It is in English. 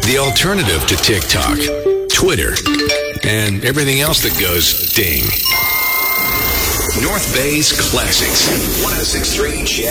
The alternative to TikTok, Twitter, and everything else that goes ding. North Bay's Classics. 106.3